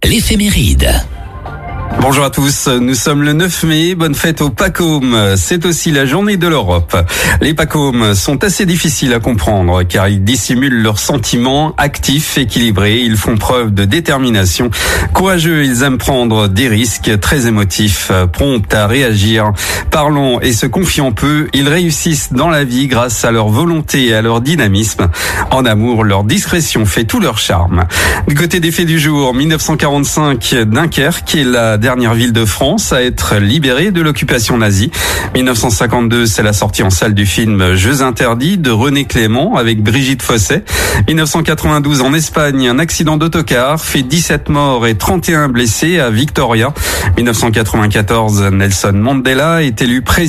l'éphéméride. Bonjour à tous, nous sommes le 9 mai, bonne fête aux PACOM, c'est aussi la journée de l'Europe. Les PACOM sont assez difficiles à comprendre car ils dissimulent leurs sentiments, actifs, équilibrés, ils font preuve de détermination. Courageux, ils aiment prendre des risques, très émotifs, prompts à réagir. Parlant et se confiant peu, ils réussissent dans la vie grâce à leur volonté et à leur dynamisme. En amour, leur discrétion fait tout leur charme. Du côté des faits du jour, 1945, Dunkerque est la dernière ville de France à être libérée de l'occupation nazie. 1952, c'est la sortie en salle du film Jeux interdits de René Clément avec Brigitte Fossey. 1992, en Espagne, un accident d'autocar fait 17 morts et 31 blessés à Victoria. 1994, Nelson Mandela est élu président